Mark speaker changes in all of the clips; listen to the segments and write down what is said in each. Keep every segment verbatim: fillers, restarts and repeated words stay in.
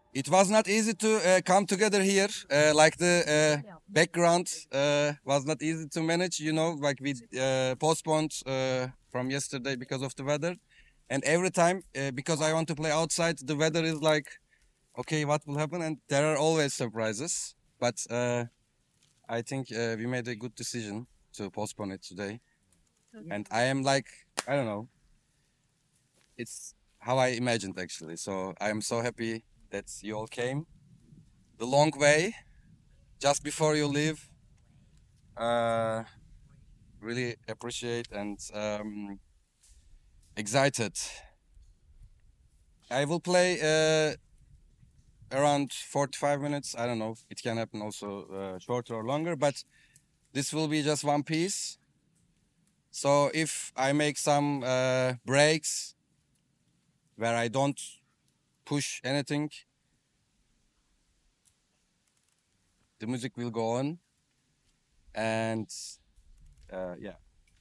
Speaker 1: it was not easy to uh, come together here. Uh, like the uh, background uh, was not easy to manage. You know, like we uh, postponed uh, from yesterday because of the weather, and every time uh, because I want to play outside, the weather is like, okay, what will happen? And there are always surprises. But uh, I think uh, we made a good decision to postpone it today, and I am like, I don't know, it's how I imagined actually. So I am so happy that you all came the long way just before you leave. Uh, really appreciate and um, excited. I will play uh, around forty-five minutes. I don't know. It can happen also uh, shorter or longer, but this will be just one piece. So if I make some uh, breaks where I don't push anything, the music will go on. And uh, yeah.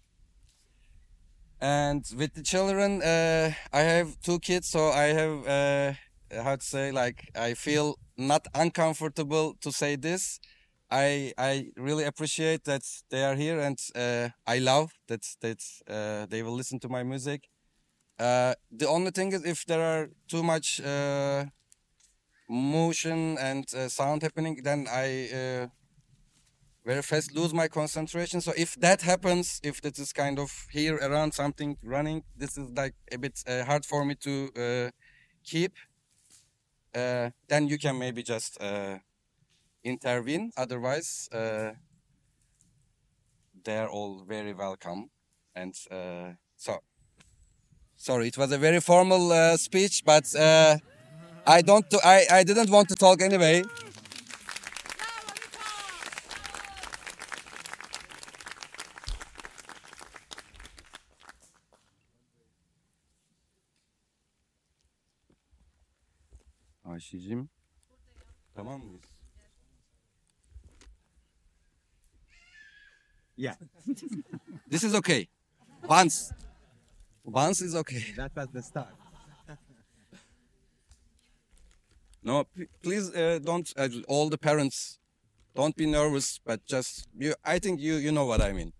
Speaker 1: And with the children, uh, I have two kids, so I have uh, how to say, like, I feel not uncomfortable to say this. I I really appreciate that they are here, and uh, I love that that uh, they will listen to my music. Uh, the only thing is if there are too much uh, motion and uh, sound happening, then I uh, very fast lose my concentration. So if that happens, if that is kind of here around something running, this is like a bit uh, hard for me to uh, keep. Uh, then you can maybe just uh, intervene. Otherwise, uh, they're all very welcome. And uh, so, sorry, it was a very formal uh, speech, but uh, I don't. I I didn't want to talk anyway. Ayşe'cim, tamam mıyız?
Speaker 2: Yeah,
Speaker 1: This is okay. Once, once is okay.
Speaker 2: that was the start.
Speaker 1: No, p- please uh, don't. Uh, all the parents, don't be nervous. But just you, I think you you know what I mean.